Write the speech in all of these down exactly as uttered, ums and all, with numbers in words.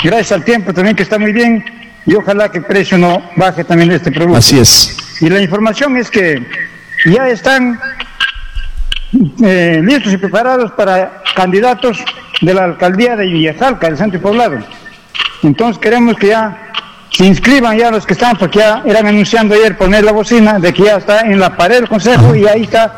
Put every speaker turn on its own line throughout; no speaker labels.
gracias al tiempo también que está muy bien, y ojalá que el precio no baje también de este producto.
Así es.
Y la información es que ya están eh, listos y preparados para candidatos de la alcaldía de Villajalca, del Centro y Poblado. Entonces queremos que ya se inscriban ya los que están, porque ya eran anunciando ayer poner la bocina de que ya está en la pared del consejo. Ajá. Y ahí está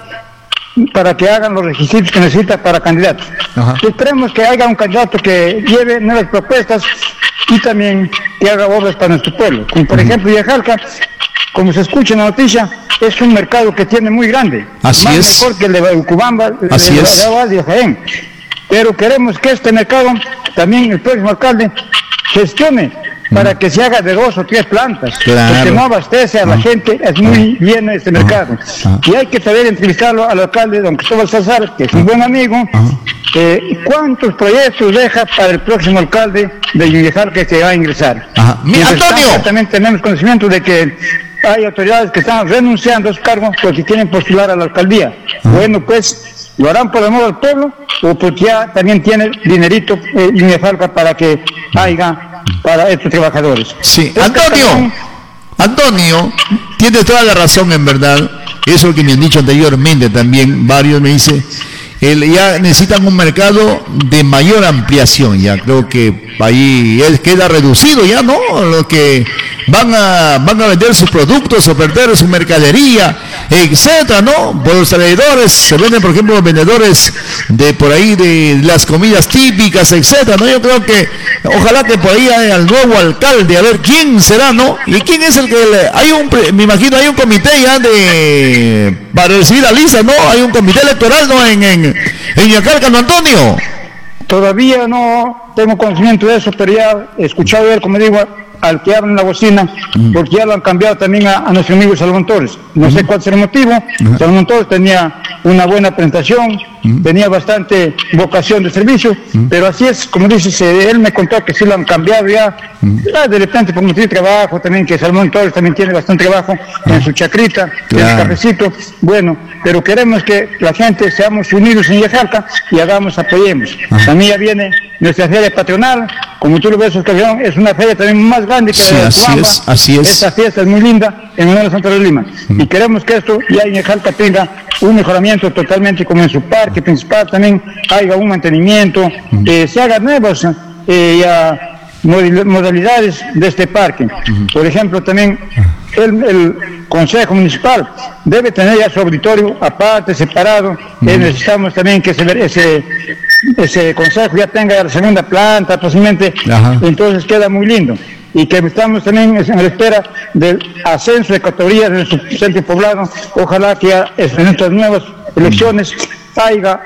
para que hagan los requisitos que necesita para candidatos. Esperemos que haya un candidato que lleve nuevas propuestas y también que haga obras para nuestro pueblo. Como por uh-huh. ejemplo Villajalca, como se escucha en la noticia, es un mercado que tiene muy grande.
Así
más
es.
mejor que el de Ucubamba,
Así
de
es.
de Jaén. Pero queremos que este mercado, también el próximo alcalde, gestione para que se haga de dos o tres plantas,
claro.
porque no abastece a la ah. gente, es muy bien este mercado. Ah. Y hay que saber entrevistarlo al alcalde, don Cristóbal Salazar, que es un buen amigo. Ah. Eh, ¿Cuántos proyectos deja para el próximo alcalde de Villajalca que se va a ingresar?
Mi Antonio.
También tenemos conocimiento de que hay autoridades que están renunciando a su cargo porque quieren postular a la alcaldía. Ah. Bueno, pues, ¿lo harán por amor al pueblo o porque ya también tiene dinerito eh, Villajalca para que haya para estos trabajadores?
Sí, Antonio, Antonio, tiene toda la razón en verdad, eso es lo que me han dicho anteriormente también, varios me dicen, el, ya necesitan un mercado de mayor ampliación, ya creo que ahí él queda reducido ya, ¿no? Lo que van a van a vender sus productos, ofertar su mercadería, etcétera, ¿no? Por los alrededores se venden, por ejemplo, los vendedores de por ahí de las comidas típicas, etcétera, ¿no? Yo creo que ojalá que por ahí haya el nuevo alcalde, a ver quién será, ¿no? Y quién es el que le, hay un, me imagino hay un comité ya de para recibir a lista, ¿no? Hay un comité electoral, ¿no? En en en Villajalca, ¿no, Antonio?
Todavía no tengo conocimiento de eso, pero ya he escuchado ver, como digo, al que hablan la bocina, mm. porque ya lo han cambiado también a, a nuestro amigo Salomón Torres. No mm. sé cuál será el motivo. Mm. Salomón Torres tenía una buena presentación, mm. tenía bastante vocación de servicio, mm. pero así es, como dices, él me contó que sí lo han cambiado ya, mm. ya de repente por motivo de trabajo también, que Salomón Torres también tiene bastante trabajo mm. en su chacrita, claro. en el cafecito. Bueno, pero queremos que la gente seamos unidos en Villajalca y hagamos, apoyemos. Ah. También ya viene nuestra feria patronal, como tú lo ves, Oscar, es una feria también más grande que
sí,
la de
así
Cuamba.
es, así es.
Esta fiesta es muy linda en honor a Santa Rosa de Lima. Mm. Y queremos que esto ya en Villajalca tenga un mejoramiento totalmente, como en su parque principal también haya un mantenimiento, mm. eh, se hagan nuevas eh, ya, modalidades de este parque. Mm. Por ejemplo, también el, el Consejo Municipal debe tener ya su auditorio aparte, separado. Mm. Eh, necesitamos también que ese, ese, ese consejo ya tenga la segunda planta, posiblemente. Ajá. Entonces queda muy lindo. Y que estamos también en la espera del ascenso de categorías de nuestro centro poblado. Ojalá que ya en estas nuevas elecciones haya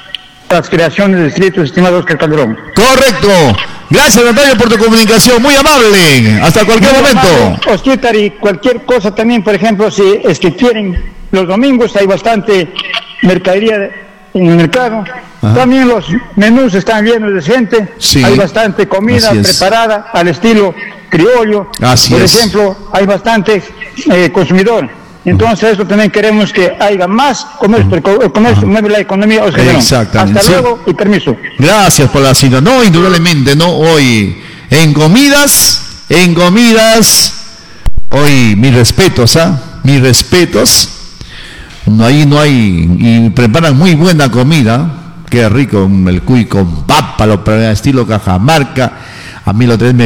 las creaciones de distritos, estimado Oscar Calderón.
Correcto. Gracias, Antonio, por tu comunicación. Muy amable. Hasta cualquier muy momento.
Oscar, y cualquier cosa también, por ejemplo, si es que quieren, los domingos hay bastante mercadería en el mercado. Ajá. También los menús están llenos de gente. Sí. Hay bastante comida preparada al estilo criollo.
Así
por
es.
ejemplo, hay bastante eh, consumidor. Entonces, eso también queremos que haya más comercio, el comercio mueve la economía.
Exactamente.
Hasta luego y permiso.
Gracias por la cita. No, indudablemente, no, hoy en comidas, en comidas, hoy mis respetos, ¿ah? ¿eh? Mis respetos. No, ahí no hay, y preparan muy buena comida. Qué rico, el cuy con papa, lo estilo Cajamarca. A mí lo tres me,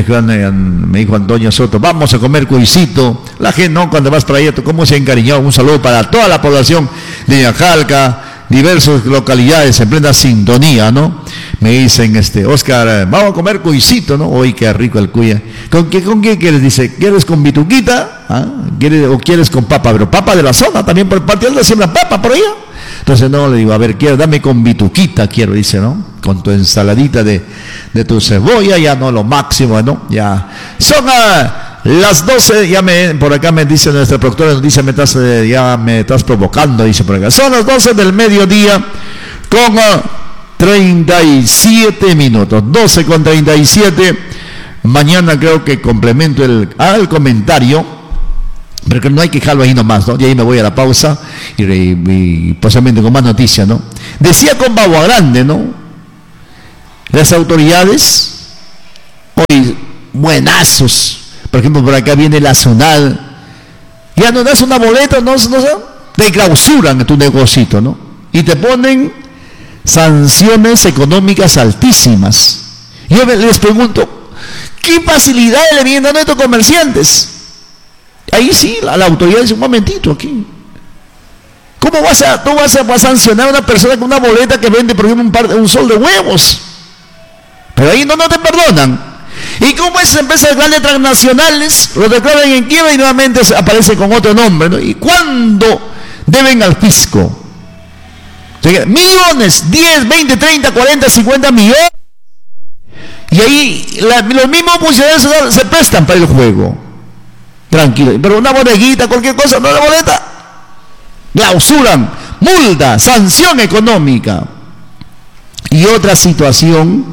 me dijo Antonio Soto, vamos a comer cuisito. La gente, no, cuando vas para allá, ¿cómo se ha encariñado? Un saludo para toda la población de Villajalca, diversas localidades en plena sintonía, ¿no? Me dicen, este, Oscar, vamos a comer cuisito, ¿no? Uy, qué rico el cuy. ¿Con qué, con qué quieres? Dice, ¿quieres con bituquita? ¿Ah? ¿Quieres, o quieres con papa? Pero papa de la zona, también por parte de siembra papa por allá. Entonces, no, le digo, a ver, quiero, dame con bituquita, quiero, dice, ¿no? Con tu ensaladita de, de tu cebolla, ya no, lo máximo, ¿no? Ya. Son uh, las doce, ya me, por acá me dice nuestra productora, nos dice, me estás, eh, ya me estás provocando, dice por acá. Son las doce del mediodía con uh, treinta y siete minutos, doce con treinta y siete. Mañana creo que complemento el, ah, el comentario. Pero que no hay que dejarlo ahí nomás, ¿no? Y ahí me voy a la pausa y, y, y posiblemente con más noticias, ¿no? Decía con Bagua Grande, ¿no? Las autoridades Hoy, buenazos. Por ejemplo, por acá viene la SUNAT. Ya no das una boleta, no, no te clausuran tu negocito, ¿no? Y te ponen sanciones económicas altísimas. Yo les pregunto, ¿qué facilidad le vienen dando a estos comerciantes? Ahí sí, la, la autoridad dice, un momentito aquí. ¿Cómo vas a, tú vas a, vas a sancionar a una persona con una boleta que vende, por ejemplo, un, par, un sol de huevos? Pero ahí no, no te perdonan. ¿Y cómo esas empresas grandes transnacionales lo declaran en quiebra y nuevamente aparece con otro nombre, ¿no? ¿Y cuándo deben al fisco? O sea, millones, diez, veinte, treinta, cuarenta, cincuenta millones. Y ahí la, los mismos funcionarios se, se prestan para el juego. Tranquilo. Pero una bodeguita, cualquier cosa, no la boleta. Clausuran, multa, sanción económica. Y otra situación.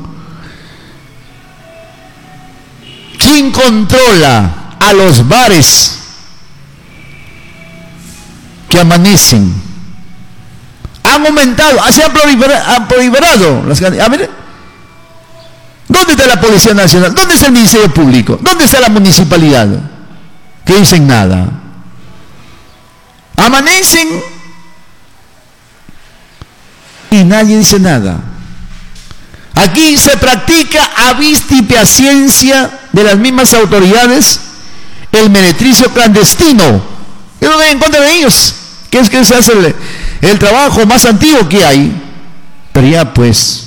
¿Quién controla a los bares que amanecen? Han aumentado, se han proliferado, han proliferado las cantidades. A ver, ¿dónde está la Policía Nacional? ¿Dónde está el Ministerio Público? ¿Dónde está la municipalidad? Que dicen nada. Amanecen y nadie dice nada. Aquí se practica a vista y paciencia de las mismas autoridades el meretricio clandestino. Yo no voy en contra de ellos, que es que se hace el, el trabajo más antiguo que hay. Pero ya pues,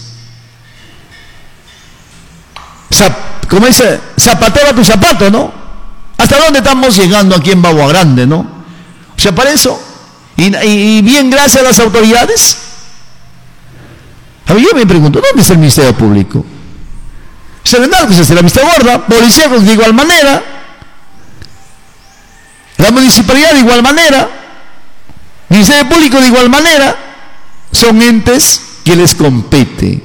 zap, como dice, zapatero a tu zapato, ¿no? ¿Hasta dónde estamos llegando aquí en Bagua Grande, no? O sea, para eso, y, y, y bien gracias a las autoridades. A mí yo me pregunto, ¿dónde está el Ministerio Público? Serenal, que se hace la vista gorda, policía de igual manera, la municipalidad de igual manera, Ministerio Público de igual manera, son entes que les compete.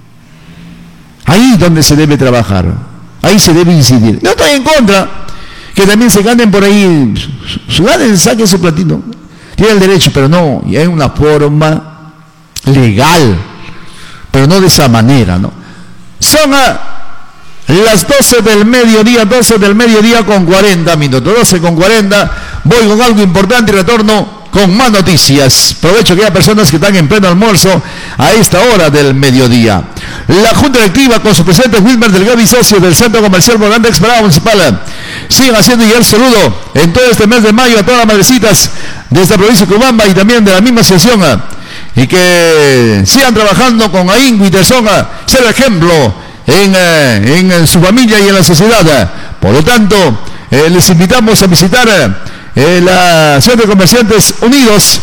Ahí donde se debe trabajar, ahí se debe incidir. Yo estoy en contra que también se ganen por ahí, su ganen, saquen su platino, tiene el derecho, pero no, y hay una forma legal, pero no de esa manera, ¿no? Son a las doce del mediodía, doce del mediodía con cuarenta minutos, doce con cuarenta, voy con algo importante y retorno con más noticias. Aprovecho que hay personas que están en pleno almuerzo a esta hora del mediodía. La Junta Directiva con su presidente Wilmer Delgado y socio del Centro Comercial Bagua Grande Exparada Municipal siguen haciendo llegar saludo en todo este mes de mayo a todas las madrecitas de esta provincia de Cobamba y también de la misma asociación, y que sigan trabajando con ahínco y tesón, ser ejemplo en, en, en su familia y en la sociedad. Por lo tanto, eh, les invitamos a visitar eh, la Centro de Comerciantes Unidos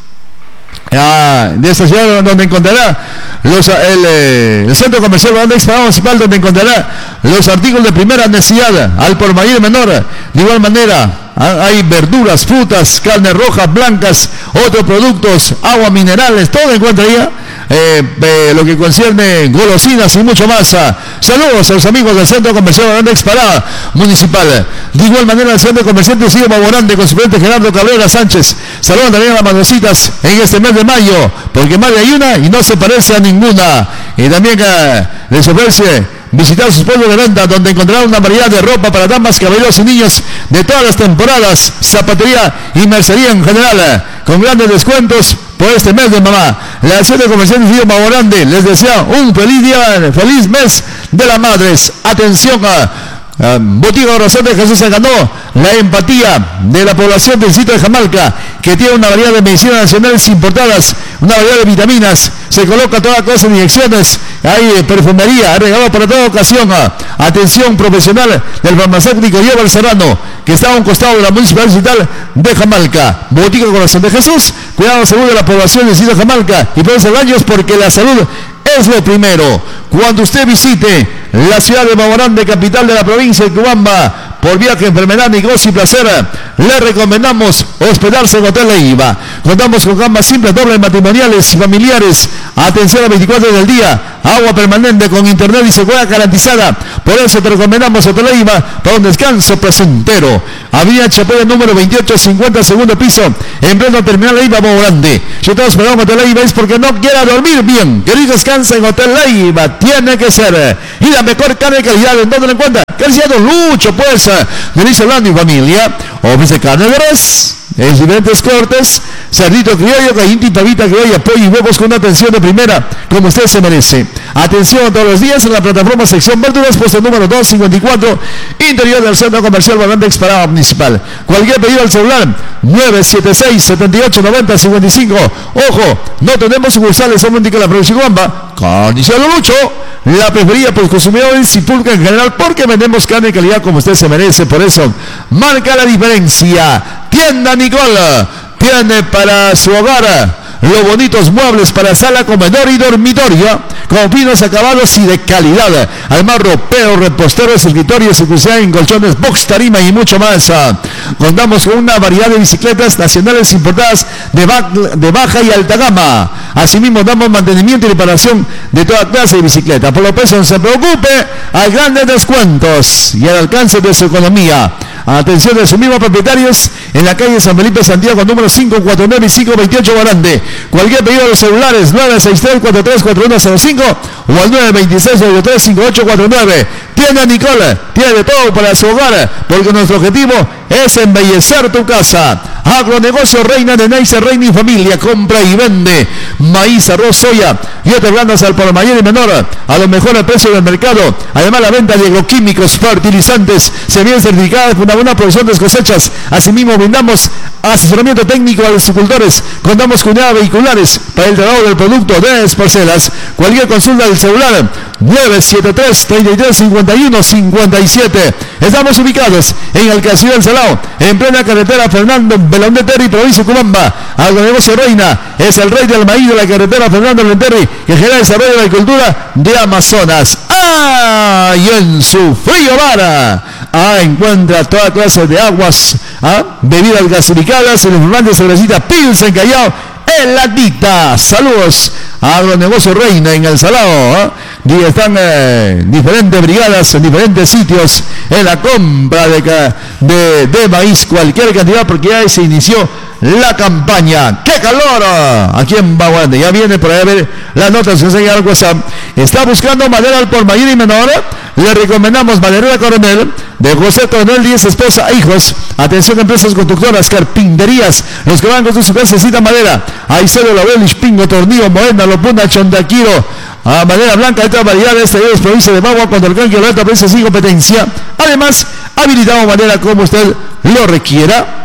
ah, de esta ciudad, donde encontrará los, el, el Centro Comercial Bagua Grande Exparada Municipal, donde encontrará los artículos de primera necesidad al por mayor y menor. De igual manera, hay verduras, frutas, carnes rojas, blancas, otros productos, agua, minerales, todo encontraría eh, eh, lo que concierne golosinas y mucho más. Saludos a los amigos del Centro Comercial Bagua Grande Exparada Municipal. De igual manera, el Centro Comercial sigue Bagua Grande con su presidente Gerardo Cabrera Sánchez. Saludos también a las madrecitas en este mes de mayo, porque más hay una y no se parece a ninguna. Y también eh, les ofrece visitar sus pueblos de venta, donde encontrarán una variedad de ropa para damas, caballeros y niños de todas las temporadas, zapatería y mercería en general, con grandes descuentos por este mes de mamá. La Centro Comercial de Bagua Grande les desea un feliz día, feliz mes de las madres. Atención a Uh, Botica Corazón de Jesús se ganó la empatía de la población del sitio de Jamalca, que tiene una variedad de medicinas nacionales importadas, una variedad de vitaminas, se coloca toda clase de inyecciones, hay perfumería, regalado para toda ocasión. Uh, atención profesional del farmacéutico Diego Serrano, que está a un costado de la municipalidad de Jamalca. Botica Corazón de Jesús, cuidado la salud de la población del sitio de Jamalca y pueden ser daños, porque la salud es lo primero. Cuando usted visite la ciudad de Bagua Grande, capital de la provincia de Cobamba, por viaje, enfermedad, negocio y placer, le recomendamos hospedarse en Hotel Leiva. Contamos con camas simples, dobles, matrimoniales y familiares. Atención a veinticuatro horas del día, agua permanente con internet y seguridad garantizada. Por eso te recomendamos Hotel Leiva para un descanso placentero. Avenida Chapoya número veintiocho cincuenta, segundo piso, en pleno terminal Leiva, Bobo Grande. Si todos esperamos Hotel Leiva es porque no quiera dormir bien. Querido, descansa en Hotel Leiva, tiene que ser. Y la mejor carne de calidad, ¿en dónde la encuentra? Calidad Don Lucho, pues, Denise Orlando y familia. Ofrece carne de res en diferentes cortes, cerdito criollo, gallina y pavita criolla, pollo y huevos con una atención de primera, como usted se merece. Atención todos los días en la plataforma sección verduras, puesto número doscientos cincuenta y cuatro, interior del Centro Comercial Barrandex Parada Municipal. Cualquier pedido al celular nueve siete seis, siete ocho, nueve cero cinco cinco. Ojo, no tenemos sucursales, solo indica la provincia de Guamba. Carnicería Don Lucho, la preferida por los consumidores y pública en general, porque vendemos carne de calidad como usted se merece. Por eso, marca la diferencia. Tienda Nicola tiene para su hogar los bonitos muebles para sala, comedor y dormitorio, con finos acabados y de calidad. Además, roperos, reposteros, escritorios, en colchones, box, tarima y mucho más. Contamos con una variedad de bicicletas nacionales importadas de, ba de baja y alta gama. Asimismo, damos mantenimiento y reparación de toda clase de bicicleta. Por lo peso, no se preocupe, hay grandes descuentos y al alcance de su economía. Atención de sus mismos propietarios en la calle San Felipe Santiago, número cinco cuatro nueve y cinco veintiocho Barande. Cualquier pedido de los celulares nueve seis tres, cuatro tres cuatro uno cero cinco o al nueve dos seis, nueve tres cinco ocho cuatro nueve. Tienda Nicole tiene de todo para su hogar, porque nuestro objetivo es embellecer tu casa. Agronegocio Reina de Neisser, Reina y familia, compra y vende maíz, arroz, soya y otras grandes al por mayor y menor a los mejores precios del mercado. Además, la venta de agroquímicos, fertilizantes, semillas certificadas por una buena producción de cosechas. Asimismo, brindamos asesoramiento técnico a los agricultores. Contamos con unidades vehiculares para el traslado del producto de las parcelas. Cualquier consulta del celular nueve siete tres, treinta y tres, cincuenta y uno, cincuenta y siete. Estamos ubicados en el Castillo del Salao, en plena carretera Fernando Belaunde-Terry, provincia de Cubamba. Agronegocio Reina es el rey del maíz de la carretera Fernando Belaunde-Terry, que genera desarrollo de la agricultura de Amazonas. ¡Ah! Y en su frío vara, ah, encuentra toda clase de aguas, ah, bebidas gasificadas, el informante cervecita Pilsen Callao, en la dicta. Saludos a Agronegocio Reina en el Salao, ¿eh? Y están eh, diferentes brigadas en diferentes sitios en la compra de, de, de maíz, cualquier cantidad, porque ya se inició la campaña. ¡Qué calor! Aquí en Baguande. Ya viene por ahí a ver las notas que enseñan al WhatsApp. Está buscando madera al por mayor y menor. Le recomendamos Maderera Coronel, de José Coronel, diez esposa e hijos. Atención, empresas constructoras, carpinterías. Los que van a construir su casa necesitan madera. Aicelo, Laurel, Pingo, Tornillo, Moena, Lopuna, Chondaquiro. A madera blanca de todas variedades, talleres, provincia de Bagua, cuando el cambio de alta precio sin competencia. Además, habilitamos madera como usted lo requiera.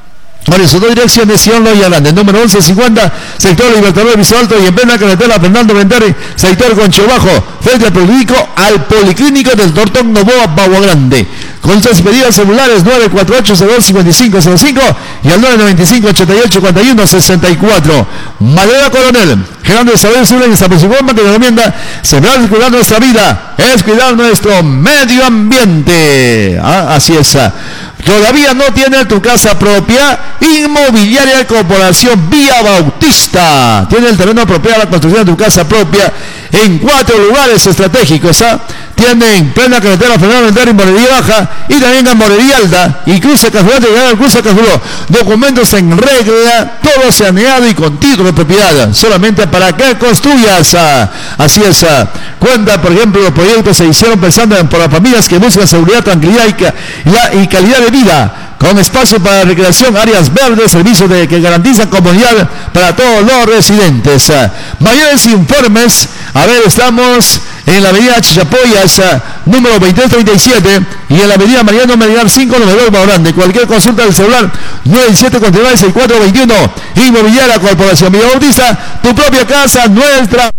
Por eso, dos direcciones, Sion Loya Grande, número once cincuenta, sector Libertador Viso Alto, y en plena carretera Fernando Belaunde, sector Concho Bajo, frente al Policlínico, al Policlínico del Doctor Novoa, Bagua Grande. Con sus pedidos celulares nueve cuatro ocho, cero dos, cinco cinco cero cinco y al nueve nueve cinco, ochenta y ocho, cuarenta y uno, sesenta y cuatro. Madera Coronel, generando desarrollo sur en esta principal que nos recomienda sembrar y cuidar nuestra vida, es cuidar nuestro medio ambiente. Ah, así es. ¿Todavía no tiene tu casa propia? Inmobiliaria Corporación Vía Bautista tiene el terreno apropiado a la construcción de tu casa propia en cuatro lugares estratégicos. ¿ah? Tiene en plena carretera Fernando Belaunde, Morería Baja, y también en Morería Alta y Cruce Cajuló, llegar al Cruce Cajuló. Documentos en regla, todo saneado y con título de propiedad, solamente para que construyas. ¿ah? Así es. ¿ah? Cuenta, por ejemplo, los proyectos se hicieron pensando en por las familias que buscan seguridad, tranquilidad y, ca y calidad de vida, con espacio para recreación, áreas verdes, servicios de, que garantizan comodidad para todos los residentes. Uh, mayores informes, a ver, estamos en la avenida Chichapoyas, uh, número veintidós treinta y siete, y en la avenida Mariano Melgar cinco, número dos, Grande. Cualquier consulta del celular nueve siete cuatro nueve, seis cuatro dos uno. Inmobiliaria Corporación Villa Bautista, tu propia casa, nuestra...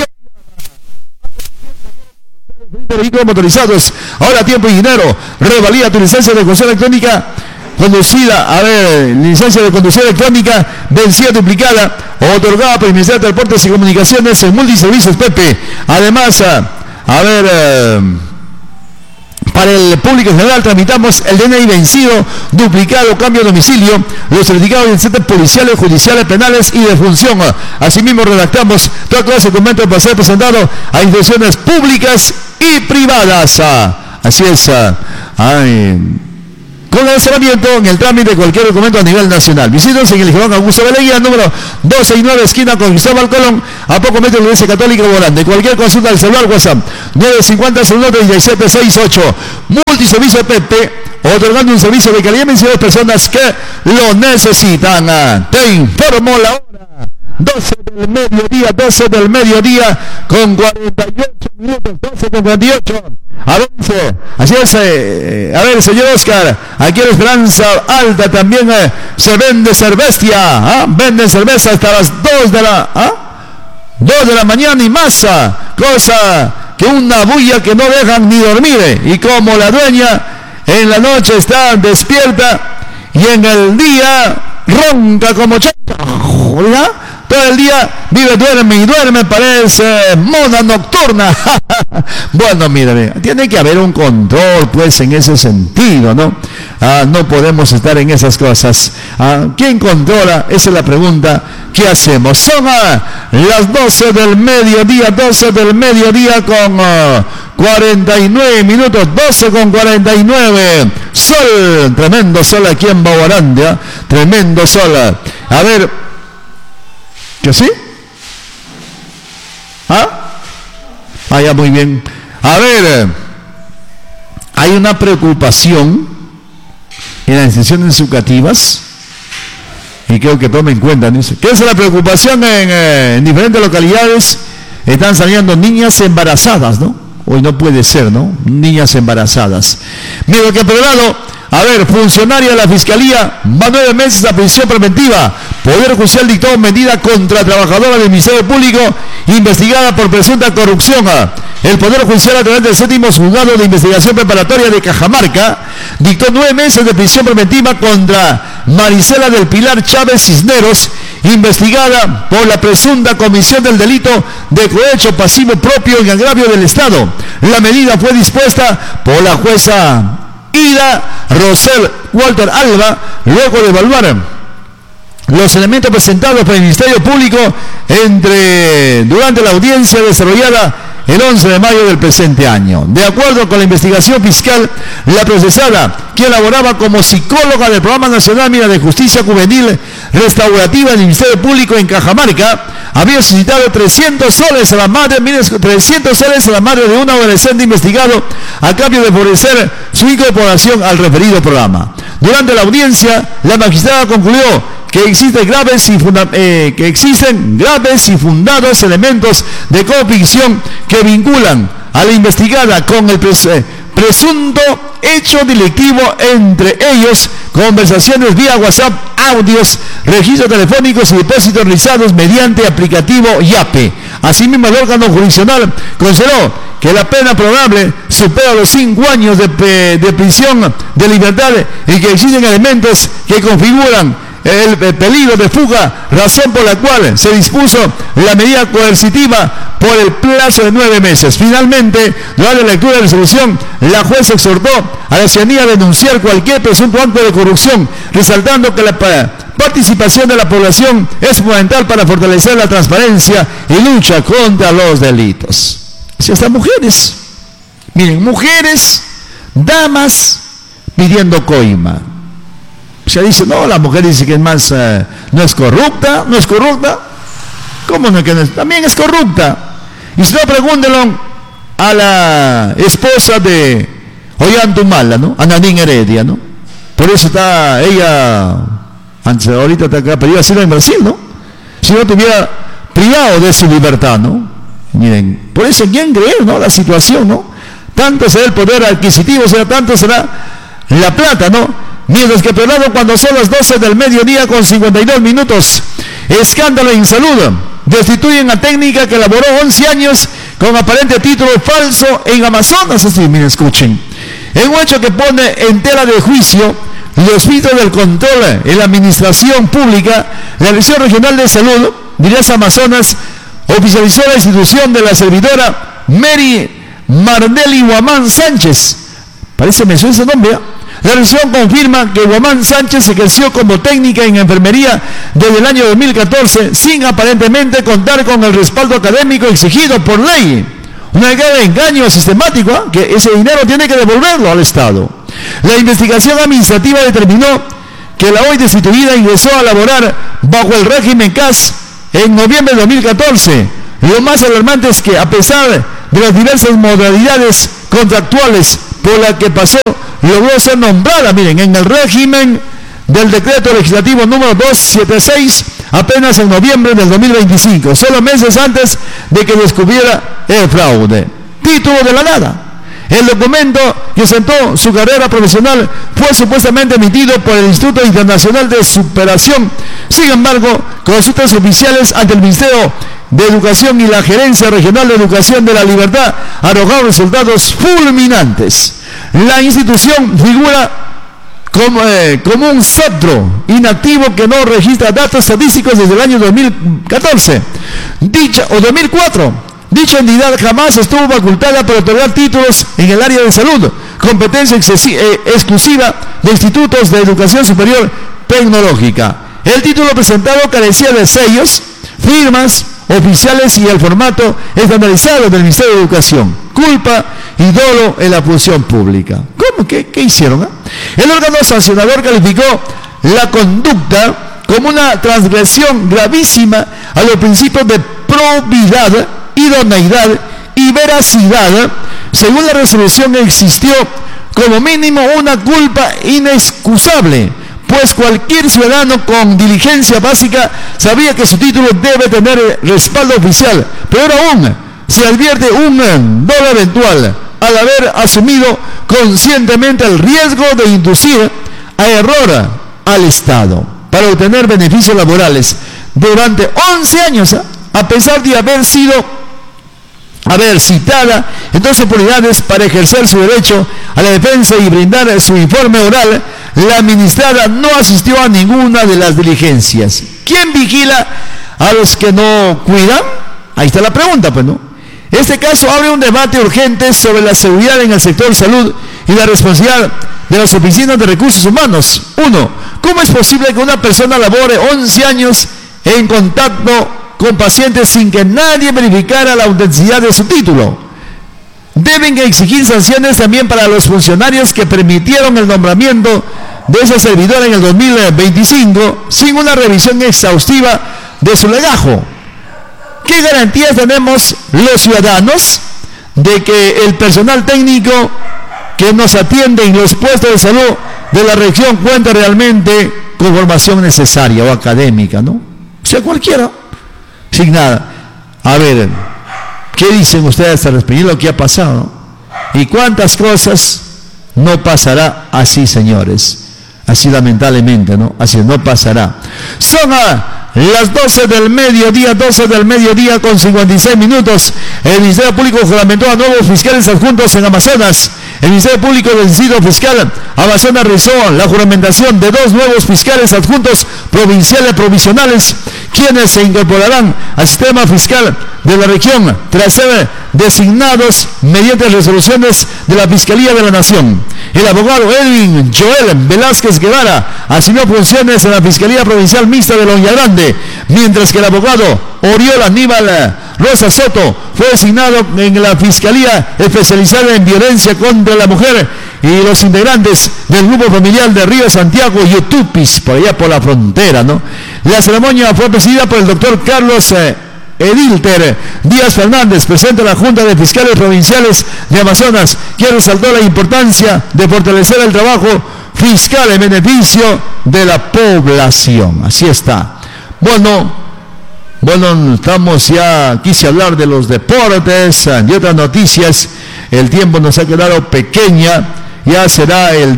Vehículos motorizados, ahora tiempo y dinero. Revalida tu licencia de conducción electrónica conducida, a ver, licencia de conducción electrónica vencida, duplicada o otorgada por el Ministerio de Transportes y Comunicaciones en Multiservicios Pepe. Además, a, a ver, eh, Para el público en general tramitamos el D N I vencido, duplicado, cambio de domicilio, los certificados de antecedentes policiales, judiciales, penales y de función. Asimismo redactamos toda clase de documentos para ser presentado a instituciones públicas y privadas. Así es. Ay. Con asesoramiento en el trámite de cualquier documento a nivel nacional. Visítanos en el Girón Augusto de Leguía, número doscientos sesenta y nueve, esquina con Cristóbal Colón, a poco metros de la Iglesia Católica Volante. Cualquier consulta al celular WhatsApp nueve cinco cero, cero uno, tres siete seis ocho. Multiservicio Pepe, otorgando un servicio de calidad a las personas que lo necesitan. Te informo la hora. doce del mediodía, doce del mediodía con cuarenta y ocho minutos, doce con cuarenta y ocho. A ver, así es, eh, a ver, señor Oscar, aquí en Esperanza Alta también eh, se vende cerveza, ¿ah? Venden cerveza hasta las dos de la, ¿ah? dos de la mañana y más, cosa que una bulla que no dejan ni dormir, y como la dueña en la noche está despierta y en el día ronca como chanta, ¿verdad? Todo el día vive, duerme y duerme, parece mona nocturna. Bueno, mire, tiene que haber un control, pues, en ese sentido, ¿no? Ah, no podemos estar en esas cosas. Ah, ¿quién controla? Esa es la pregunta. ¿Qué hacemos? Son ah, las doce del mediodía, doce del mediodía con ah, cuarenta y nueve minutos, doce con cuarenta y nueve. Sol, tremendo sol aquí en Baguarandia, tremendo sol. A ver, ¿que sí? ¿Ah? Ah, ya, muy bien. A ver, hay una preocupación en las instituciones educativas y creo que tomen en cuenta, ¿no? ¿Qué es la preocupación en, eh, en diferentes localidades? Están saliendo niñas embarazadas, ¿no? Hoy no puede ser, ¿no? Niñas embarazadas. Mira, que por el lado, a ver, funcionaria de la Fiscalía va nueve meses a prisión preventiva. Poder Judicial dictó medida contra trabajadora del Ministerio Público investigada por presunta corrupción. El Poder Judicial, a través del séptimo juzgado de investigación preparatoria de Cajamarca, dictó nueve meses de prisión preventiva contra Marisela del Pilar Chávez Cisneros, investigada por la presunta comisión del delito de cohecho pasivo propio en agravio del Estado. La medida fue dispuesta por la jueza Ida Rosel Walter Alba, luego de evaluar los elementos presentados por el Ministerio Público entre, durante la audiencia desarrollada el once de mayo del presente año. De acuerdo con la investigación fiscal, la procesada, que elaboraba como psicóloga del Programa Nacional Mira de Justicia Juvenil Restaurativa del Ministerio Público en Cajamarca, había solicitado trescientos soles a la madre, trescientos soles a la madre de un adolescente investigado a cambio de favorecer su incorporación al referido programa. Durante la audiencia, la magistrada concluyó que existen graves y funda, eh, que existen graves y fundados elementos de convicción que vinculan a la investigada con el pres, eh, presunto hecho delictivo, entre ellos conversaciones vía WhatsApp, audios, registros telefónicos y depósitos realizados mediante aplicativo YAPE. Asimismo, el órgano jurisdiccional consideró que la pena probable supera los cinco años de, de prisión de libertad y que existen elementos que configuran el, el peligro de fuga, razón por la cual se dispuso la medida coercitiva por el plazo de nueve meses. Finalmente, durante la lectura de la resolución, la jueza exhortó a la ciudadanía a denunciar cualquier presunto acto de corrupción, resaltando que la participación de la población es fundamental para fortalecer la transparencia y lucha contra los delitos. Si estas mujeres, miren, mujeres, damas pidiendo coima. Se dice, no, la mujer dice que es más, eh, no es corrupta, no es corrupta. ¿Cómo no que no es? También es corrupta. Y si no, pregúntelo a la esposa de Ollantumala, ¿no? Ananín Heredia, ¿no? Por eso está ella, antes, ahorita está acá, pedía asilo en Brasil, ¿no? Si no tuviera privado de su libertad, ¿no? Miren, por eso, ¿quién creer, no? La situación, ¿no? Tanto será el poder adquisitivo, será tanto será la plata, ¿no? Mientras que por lado, cuando son las doce del mediodía con cincuenta y dos minutos, escándalo en salud. Destituyen a técnica que elaboró once años con aparente título falso en Amazonas. Así, miren, escuchen. En un hecho que pone en tela de juicio los filtros del control en la administración pública, la Dirección Regional de Salud de las Amazonas oficializó la institución de la servidora Mary Marnelli Guamán Sánchez Parece me suena ese nombre, ¿eh? La revisión confirma que Guamán Sánchez ejerció como técnica en enfermería desde el año dos mil catorce sin aparentemente contar con el respaldo académico exigido por ley. Una de engaño sistemático, ¿eh? Que ese dinero tiene que devolverlo al Estado. La investigación administrativa determinó que la hoy destituida ingresó a laborar bajo el régimen C A S en noviembre de dos mil catorce. Lo más alarmante es que a pesar de las diversas modalidades contractuales por las que pasó, logró ser nombrada, miren, en el régimen del decreto legislativo número doscientos setenta y seis apenas en noviembre del dos mil veinticinco, solo meses antes de que descubriera el fraude. Título de la nada. El documento que sentó su carrera profesional fue supuestamente emitido por el Instituto Internacional de Superación. Sin embargo, consultas oficiales ante el Ministerio de Educación y la Gerencia Regional de Educación de la Libertad arrojaron resultados fulminantes. La institución figura como, eh, como un centro inactivo que no registra datos estadísticos desde el año dos mil catorce dicha, o dos mil cuatro. Dicha entidad jamás estuvo facultada para otorgar títulos en el área de salud, competencia eh, exclusiva de institutos de educación superior tecnológica. El título presentado carecía de sellos, firmas oficiales y el formato estandarizado del Ministerio de Educación. Culpa y dolo en la función pública. ¿Cómo? ¿Qué, qué hicieron? Eh? El órgano sancionador calificó la conducta como una transgresión gravísima a los principios de probidad, idoneidad y veracidad. Según la resolución, existió como mínimo una culpa inexcusable, pues cualquier ciudadano con diligencia básica sabía que su título debe tener respaldo oficial. Peor aún, se advierte un dolo eventual al haber asumido conscientemente el riesgo de inducir a error al Estado para obtener beneficios laborales durante once años, a pesar de haber sido haber citada en dos oportunidades para ejercer su derecho a la defensa y brindar su informe oral. La administrada no asistió a ninguna de las diligencias. ¿Quién vigila a los que no cuidan? Ahí está la pregunta, pues, ¿no? Este caso abre un debate urgente sobre la seguridad en el sector salud y la responsabilidad de las oficinas de recursos humanos. Uno, ¿cómo es posible que una persona labore once años en contacto con pacientes sin que nadie verificara la autenticidad de su título? Deben exigir sanciones también para los funcionarios que permitieron el nombramiento de esa servidora en el dos mil veinticinco sin una revisión exhaustiva de su legajo. ¿Qué garantías tenemos los ciudadanos de que el personal técnico que nos atiende en los puestos de salud de la región cuenta realmente con formación necesaria o académica, ¿no? O sea, cualquiera, sin nada. A ver, ¿qué dicen ustedes al respecto de lo que ha pasado, ¿no? ¿Y cuántas cosas no pasará así, señores? Así lamentablemente, ¿no? Así no pasará. Son a las doce del mediodía, doce del mediodía con cincuenta y seis minutos. El Ministerio Público juramentó a nuevos fiscales adjuntos en Amazonas. El Ministerio Público del Distrito Fiscal Amazonas realizó la juramentación de dos nuevos fiscales adjuntos provinciales provisionales, quienes se incorporarán al sistema fiscal de la región tras ser designados mediante resoluciones de la Fiscalía de la Nación. El abogado Edwin Joel Velázquez Guevara asumió funciones en la Fiscalía Provincial Mixta de Loña Grande, mientras que el abogado Oriol Aníbal Rosa Soto fue designado en la Fiscalía Especializada en Violencia contra la Mujer y los integrantes del grupo familiar de Río Santiago y Utupis, por allá por la frontera, ¿no? La ceremonia fue presidida por el doctor Carlos eh, Edilter Díaz Fernández, presidente de la Junta de Fiscales Provinciales de Amazonas, quien resaltó la importancia de fortalecer el trabajo fiscal en beneficio de la población. Así está. Bueno, bueno, estamos ya, quise hablar de los deportes, de otras noticias. El tiempo nos ha quedado pequeña. Ya será el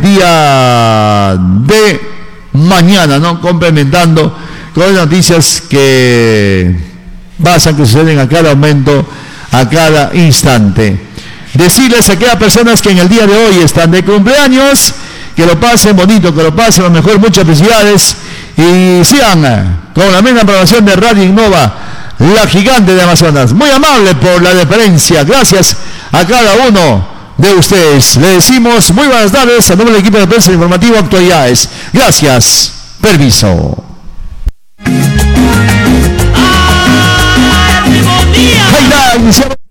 día de mañana, ¿no? Complementando con noticias que pasan, que suceden a cada momento, a cada instante. Decirles a aquellas personas que en el día de hoy están de cumpleaños, que lo pasen bonito, que lo pasen lo mejor, muchas felicidades, y sigan con la misma programación de Radio Innova, la gigante de Amazonas. Muy amable por la deferencia, gracias a cada uno de ustedes. Le decimos muy buenas tardes a nombre del equipo de prensa informativo Actualidades. Gracias. Permiso. Ahí está, iniciamos.